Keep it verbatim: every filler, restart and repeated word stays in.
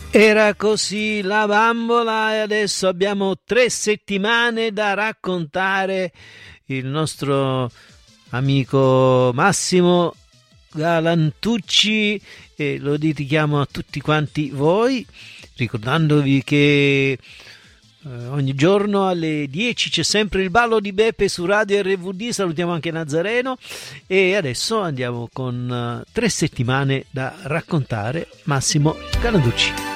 Era così la bambola, e adesso abbiamo tre settimane da raccontare. Il nostro amico Massimo Galantucci, e lo dedichiamo a tutti quanti voi, ricordandovi che eh, ogni giorno alle dieci c'è sempre il ballo di Beppe su Radio R V D. Salutiamo anche Nazareno, e adesso andiamo con uh, tre settimane da raccontare. Massimo Galantucci.